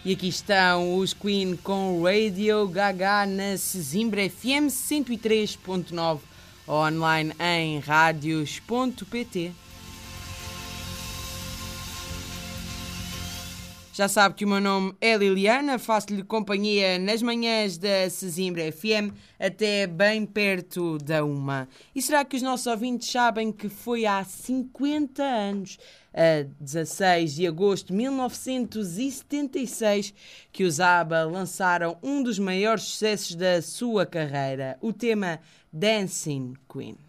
E aqui estão os Queen com Radio Gaga na Sesimbra FM 103.9 ou online em radios.pt. Já sabe que o meu nome é Liliana, faço-lhe companhia nas manhãs da Sesimbra FM até bem perto da 1. E será que os nossos ouvintes sabem que foi há 50 anos, a 16 de agosto de 1976, que os ABBA lançaram um dos maiores sucessos da sua carreira, o tema Dancing Queen?